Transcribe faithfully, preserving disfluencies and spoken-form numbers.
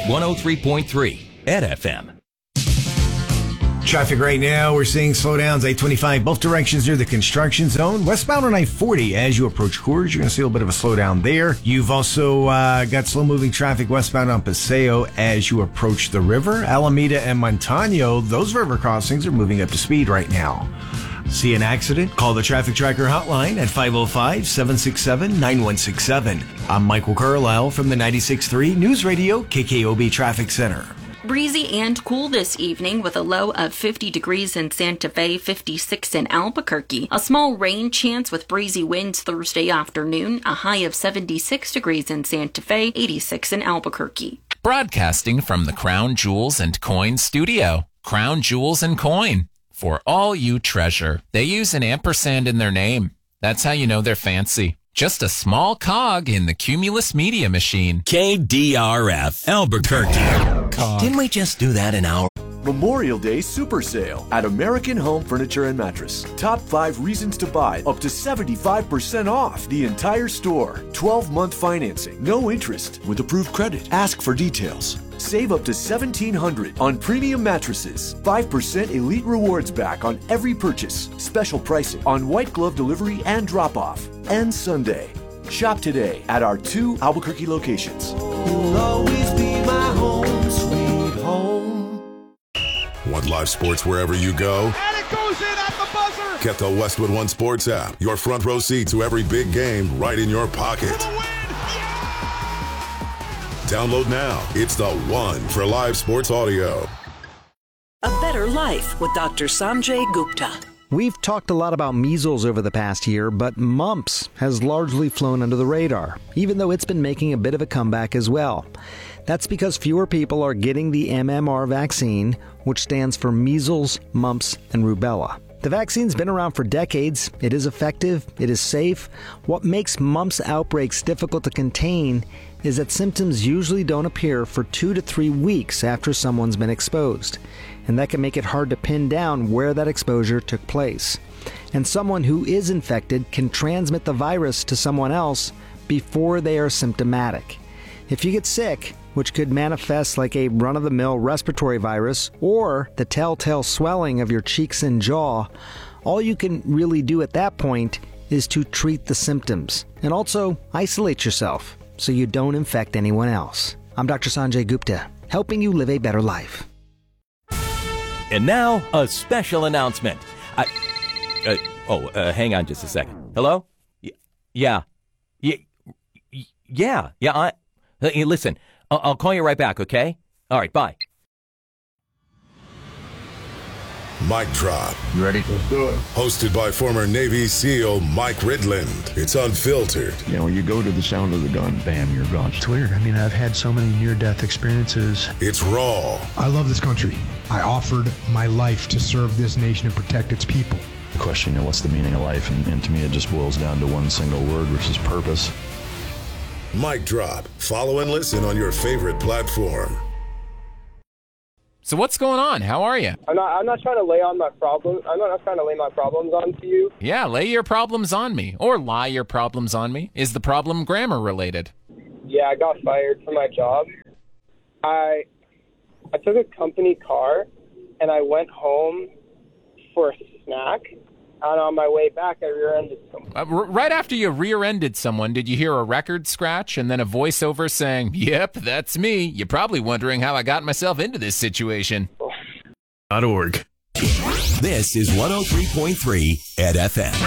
one oh three point three at F M. Traffic right now, we're seeing slowdowns, I twenty-five, both directions near the construction zone. Westbound on I forty, as you approach Coors, you're going to see a little bit of a slowdown there. You've also uh, got slow-moving traffic westbound on Paseo as you approach the river. Alameda and Montano, those river crossings are moving up to speed right now. See an accident? Call the Traffic Tracker hotline at five oh five, seven six seven, nine one six seven. I'm Michael Carlisle from the ninety-six point three News Radio K K O B Traffic Center. Breezy and cool this evening with a low of fifty degrees in Santa Fe, fifty-six in Albuquerque. A small rain chance with breezy winds Thursday afternoon. A high of seventy-six degrees in Santa Fe, eighty-six in Albuquerque. Broadcasting from the Crown Jewels and Coin studio. Crown Jewels and Coin. For all you treasure. They use an ampersand in their name. That's how you know they're fancy. Just a small cog in the Cumulus Media machine. K D R F, Albuquerque. Cog. Didn't we just do that an hour? Memorial Day Super Sale at American Home Furniture and Mattress. Top five reasons to buy, up to seventy-five percent off the entire store. twelve-month financing, no interest, with approved credit. Ask for details. Save up to seventeen hundred dollars on premium mattresses. five percent Elite Rewards back on every purchase. Special pricing on white glove delivery and drop-off. And Sunday. Shop today at our two Albuquerque locations. You'll always be my home, sweet home. Want live sports wherever you go? And it goes in at the buzzer! Get the Westwood One Sports app. Your front row seat to every big game right in your pocket. Download now. It's the one for live sports audio. A Better Life with Doctor Sanjay Gupta. We've talked a lot about measles over the past year, but mumps has largely flown under the radar, even though it's been making a bit of a comeback as well. That's because fewer people are getting the M M R vaccine, which stands for measles, mumps, and rubella. The vaccine's been around for decades. It is effective. It is safe. What makes mumps outbreaks difficult to contain is that symptoms usually don't appear for two to three weeks after someone's been exposed. And that can make it hard to pin down where that exposure took place. And someone who is infected can transmit the virus to someone else before they are symptomatic. If you get sick, which could manifest like a run-of-the-mill respiratory virus or the telltale swelling of your cheeks and jaw, all you can really do at that point is to treat the symptoms and also isolate yourself so you don't infect anyone else. I'm Doctor Sanjay Gupta, helping you live a better life. And now, a special announcement. I, uh, oh, uh, hang on just a second. Hello? Y- yeah. Y- y- yeah. Yeah, I... Hey, listen, I'll, I'll call you right back, okay? All right, bye. Mic Drop. You ready? Let's do it. Hosted by former Navy SEAL Mike Ridland. It's unfiltered. You know, you go to the sound of the gun, bam, you're gone. It's weird. I mean, I've had so many near-death experiences. It's raw. I love this country. I offered my life to serve this nation and protect its people. The question, you know, what's the meaning of life? And, and to me, it just boils down to one single word, which is purpose. Mic Drop. Follow and listen on your favorite platform. So what's going on? How are you? I'm not. I'm not trying to lay on my problems. I'm not trying to lay my problems onto you. Yeah, lay your problems on me, or lie your problems on me. Is the problem grammar related? Yeah, I got fired from my job. I I took a company car, and I went home for a snack. And on my way back, I rear-ended someone. Uh, r- right after you rear-ended someone, did you hear a record scratch and then a voiceover saying, "Yep, that's me. You're probably wondering how I got myself into this situation." .org. This is one oh three point three at F M.